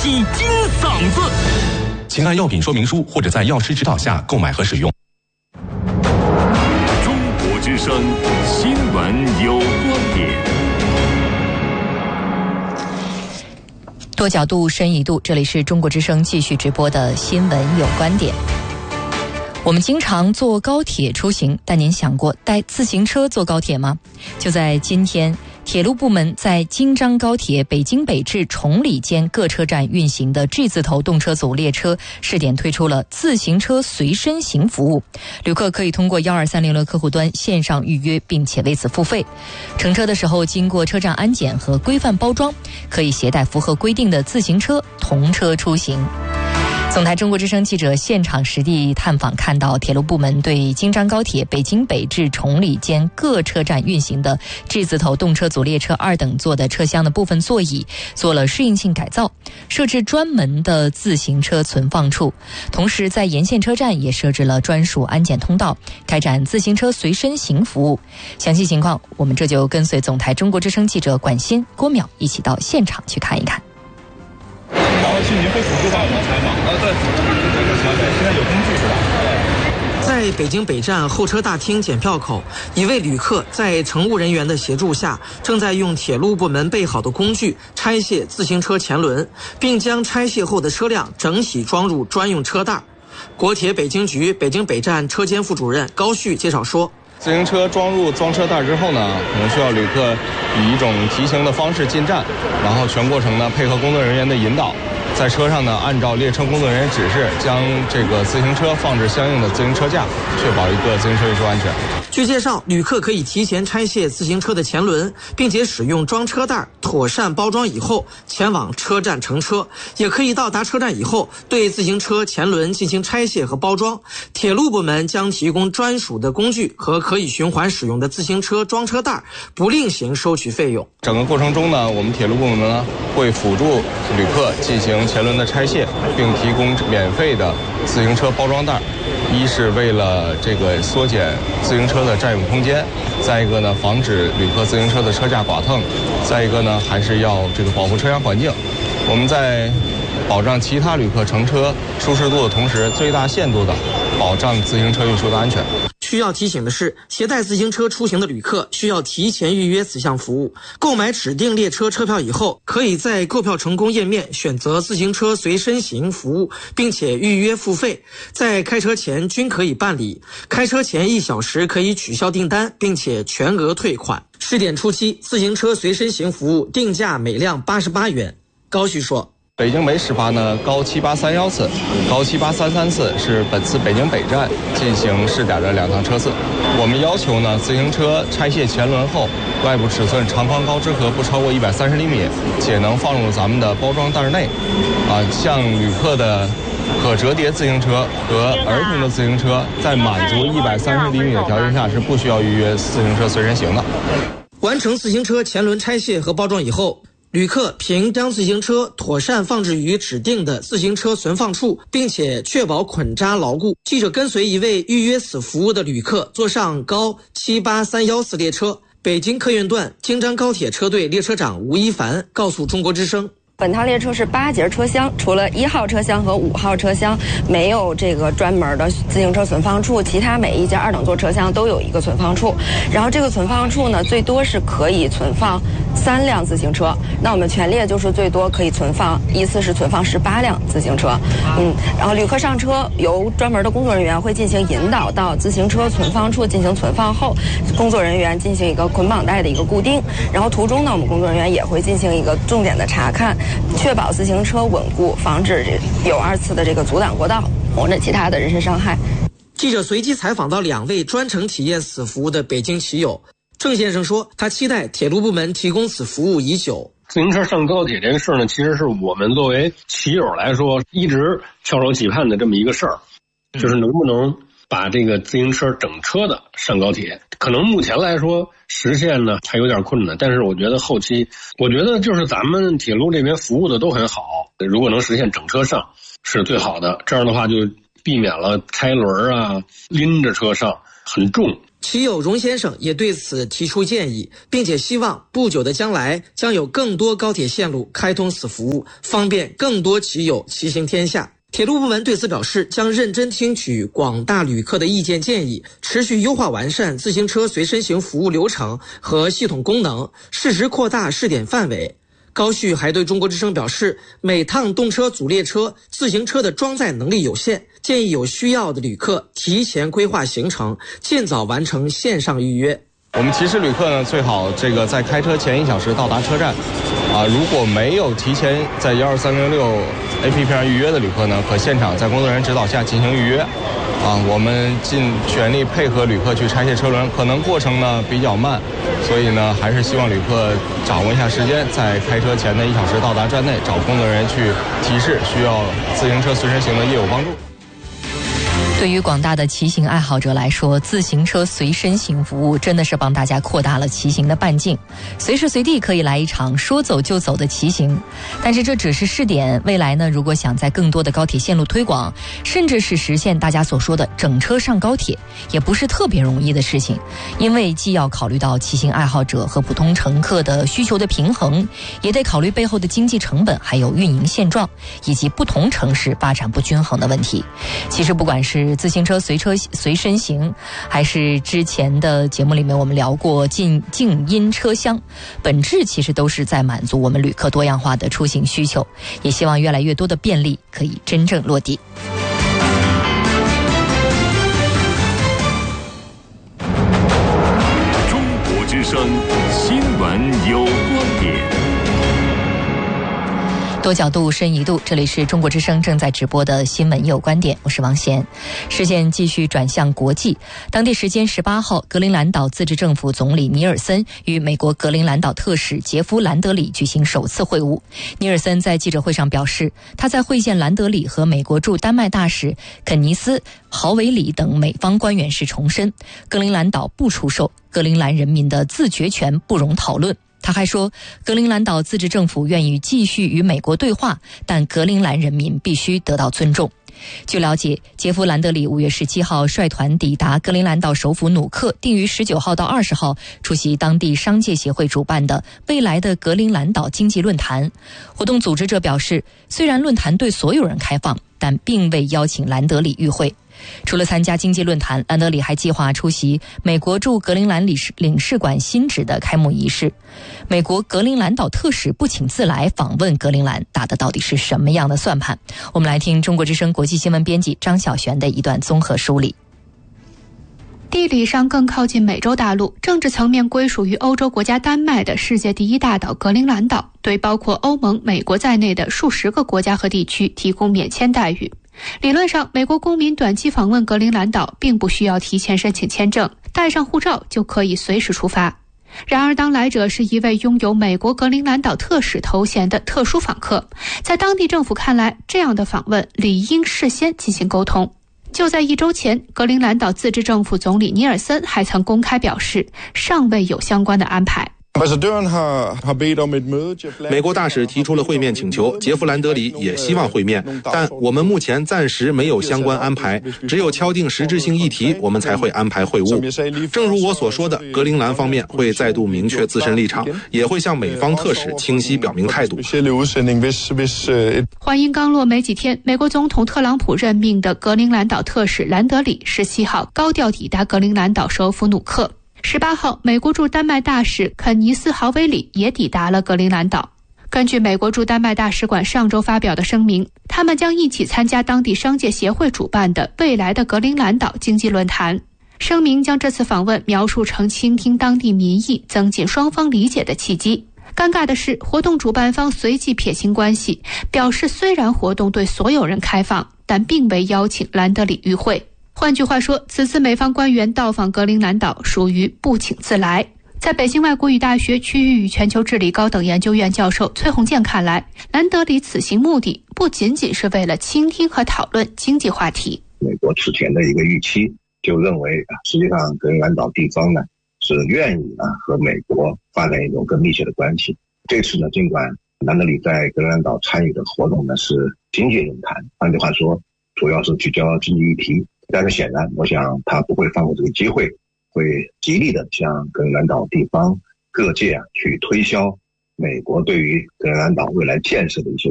金嗓子。 请按药品说明书或者在药师指导下购买和使用。 中国之声新闻有观点， 多角度深一度，这里是中国之声继续直播的新闻有观点。我们经常坐高铁出行，但您想过带自行车坐高铁吗？就在今天，铁路部门在京张高铁北京北至崇礼间各车站运行的 G 字头动车组列车试点推出了自行车随身行服务，旅客可以通过12306客户端线上预约，并且为此付费。乘车的时候经过车站安检和规范包装，可以携带符合规定的自行车同车出行。总台中国之声记者现场实地探访，看到铁路部门对京张高铁北京北至崇礼间各车站运行的 G 字头动车组列车2等座的车厢的部分座椅做了适应性改造，设置专门的自行车存放处，同时在沿线车站也设置了专属安检通道，开展自行车随身行服务。详细情况，我们这就跟随总台中国之声记者管欣、郭淼一起到现场去看一看。 去您会辅助到我们采访对，现在有工具是吧？在北京北站候车大厅检票口，一位旅客在乘务人员的协助下，正在用铁路部门备好的工具拆卸自行车前轮，并将拆卸后的车辆整体装入专用车袋。国铁北京局北京北站车间副主任高旭介绍说， 自行车装入装车袋之后呢，可能需要旅客以一种提醒的方式进站，然后全过程呢配合工作人员的引导，在车上呢按照列车工作人员指示，将这个自行车放置相应的自行车架，确保一个自行车运输安全。 据介绍，旅客可以提前拆卸自行车的前轮，并且使用装车袋妥善包装以后前往车站乘车，也可以到达车站以后对自行车前轮进行拆卸和包装。铁路部门将提供专属的工具和可以循环使用的自行车装车袋，不另行收取费用。 整个过程中呢，我们铁路部门呢会辅助旅客进行前轮的拆卸，并提供免费的自行车包装袋。一是为了这个缩减自行车的占用空间，再一个呢防止旅客自行车的车架剐蹭，再一个呢还是要这个保护车厢环境。我们在保障其他旅客乘车舒适度的同时，最大限度的保障自行车运输的安全。 需要提醒的是，携带自行车出行的旅客需要提前预约此项服务。购买指定列车车票以后，可以在购票成功页面选择自行车随身行服务，并且预约付费，在开车前均可以办理。开车前1小时可以取消订单，并且全额退款。试点初期，自行车随身行服务定价每辆88元。高旭说， 北京每始发呢高783次，高783次是本次北京北站进行试点的2趟车次。我们要求呢，自行车拆卸前轮后，外部尺寸长宽高之和不超过130厘米，且能放入咱们的包装袋内。像旅客的可折叠自行车和儿童的自行车，在满足130厘米的条件下，是不需要预约自行车随身行的。 完成自行车前轮拆卸和包装以后，旅客凭将自行车妥善放置于指定的自行车存放处，并且确保捆扎牢固。记者跟随一位预约此服务的旅客坐上高78314列车，北京客运段京张高铁车队列车长吴一凡告诉中国之声， 本趟列车是8节车厢，除了1号车厢和5号车厢没有这个专门的自行车存放处，其他每一节2等座车厢都有一个存放处。然后这个存放处呢，最多是可以存放3辆自行车。那我们全列就是最多可以存放，依次是存放18辆自行车。然后旅客上车由专门的工作人员会进行引导到自行车存放处进行存放后，工作人员进行一个捆绑带的一个固定。然后途中呢，我们工作人员也会进行一个重点的查看，确保自行车稳固，防止有2次的这个阻挡过道或者其他的人身伤害。 记者随机采访到2位专程体验此服务的北京骑友。郑先生说，他期待铁路部门提供此服务已久。 自行车上高铁这个事儿呢，其实是我们作为骑友来说一直翘首企盼的这么一个事儿，就是能不能把这个自行车整车的上高铁。可能目前来说实现呢还有点困难，但是我觉得后期，我觉得就是咱们铁路这边服务的都很好，如果能实现整车上是最好的，这样的话就避免了开轮啊拎着车上很重。 其友荣先生也对此提出建议，并且希望不久的将来将有更多高铁线路开通此服务，方便更多骑友骑行天下。铁路部门对此表示，将认真听取广大旅客的意见建议，持续优化完善自行车随身行服务流程和系统功能，适时扩大试点范围。高旭还对中国之声表示，每趟动车组列车自行车的装载能力有限，建议有需要的旅客提前规划行程，尽早完成线上预约。 我们提示旅客呢，最好在开车前1小时到达车站。如果没有提前在12306 APP 上预约的旅客呢，可现场在工作人员指导下进行预约。我们尽全力配合旅客去拆卸车轮，可能过程呢比较慢，所以呢还是希望旅客掌握一下时间，在开车前的1小时到达站内，找工作人员去提示需要自行车随身行的业务帮助。 对于广大的骑行爱好者来说，自行车随身行服务真的是帮大家扩大了骑行的半径，随时随地可以来一场说走就走的骑行。但是这只是试点，未来呢，如果想在更多的高铁线路推广，甚至是实现大家所说的整车上高铁，也不是特别容易的事情，因为既要考虑到骑行爱好者和普通乘客的需求的平衡，也得考虑背后的经济成本，还有运营现状，以及不同城市发展不均衡的问题。其实不管是自行车随身行，还是之前的节目里面我们聊过静音车厢，本质其实都是在满足我们旅客多样化的出行需求，也希望越来越多的便利可以真正落地。 中国之声新闻有观点。 多角度深一度，这里是中国之声正在直播的新闻有观点，我是王贤。视线继续转向国际，当地时间18号，格陵兰岛自治政府总理尼尔森与美国格陵兰岛特使杰夫·兰德里举行首次会晤。尼尔森在记者会上表示，他在会见兰德里和美国驻丹麦大使肯尼斯·豪维里等美方官员时重申，格陵兰岛不出售，格陵兰人民的自决权不容讨论。他还说，格陵兰岛自治政府愿意继续与美国对话，但格陵兰人民必须得到尊重。据了解，杰夫·兰德里5月17号率团抵达格陵兰岛首府努克，定于19号到20号出席当地商界协会主办的未来的格陵兰岛经济论坛。活动组织者表示，虽然论坛对所有人开放，但并未邀请兰德里与会。除了参加经济论坛，兰德里还计划出席美国驻格陵兰领事馆新址的开幕仪式。美国格陵兰岛特使不请自来访问格陵兰，打的到底是什么样的算盘？我们来听中国之声国际新闻编辑张晓璇的一段综合梳理。 地理上更靠近美洲大陆，政治层面归属于欧洲国家丹麦的世界第一大岛格陵兰岛，对包括欧盟、美国在内的数十个国家和地区提供免签待遇。理论上，美国公民短期访问格陵兰岛并不需要提前申请签证，带上护照就可以随时出发。然而，当来者是一位拥有美国格陵兰岛特使头衔的特殊访客，在当地政府看来，这样的访问理应事先进行沟通。就在1周前，格陵兰岛自治政府总理尼尔森还曾公开表示，尚未有相关的安排。 美国大使提出了会面请求，杰夫·兰德里也希望会面，但我们目前暂时没有相关安排，只有敲定实质性议题，我们才会安排会晤。正如我所说的，格陵兰方面会再度明确自身立场，也会向美方特使清晰表明态度。 话音刚落没几天，美国总统特朗普任命的格陵兰岛特使兰德里17号高调抵达格陵兰岛首府努克。18号，美国驻丹麦大使肯尼斯·豪维里也抵达了格陵兰岛。根据美国驻丹麦大使馆上周发表的声明，他们将一起参加当地商界协会主办的未来的格陵兰岛经济论坛。声明将这次访问描述成倾听当地民意、增进双方理解的契机。尴尬的是，活动主办方随即撇清关系，表示虽然活动对所有人开放，但并未邀请兰德里与会。换句话说，此次美方官员到访格陵兰岛属于不请自来。在北京外国语大学区域与全球治理高等研究院教授崔洪建看来，兰德里此行目的不仅仅是为了倾听和讨论经济话题。 美国此前的一个预期就认为，实际上格陵兰岛地方呢是愿意和美国发展一种更密切的关系。这次呢，尽管兰德里在格陵兰岛参与的活动呢是经济论坛，换句话说，主要是聚焦经济议题。但是显然，我想他不会放过这个机会， 会极力的向格陵兰岛地方各界去推销美国对于格陵兰岛未来建设的一些